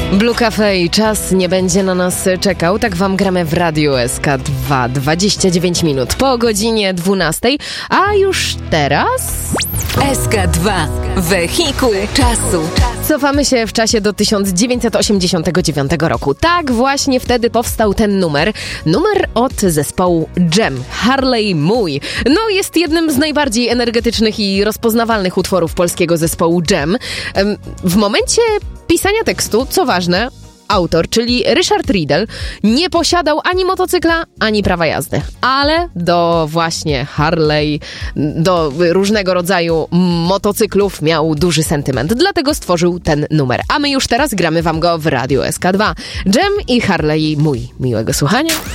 Blue Cafe i czas nie będzie na nas czekał. Tak wam gramy w Radiu SK2. 29 minut po godzinie 12. A już teraz... SK2. Wehikuł czasu. Cofamy się w czasie do 1989 roku. Tak właśnie wtedy powstał ten numer. Numer od zespołu Jam. Harley Mój. No, jest jednym z najbardziej energetycznych i rozpoznawalnych utworów polskiego zespołu Jam. W momencie pisania tekstu, co ważne, autor, czyli Ryszard Riedel, nie posiadał ani motocykla, ani prawa jazdy. Ale do właśnie Harley, do różnego rodzaju motocyklów miał duży sentyment. Dlatego stworzył ten numer. A my już teraz gramy wam go w Radiu SK2. Jam i Harley Mój. Miłego słuchania.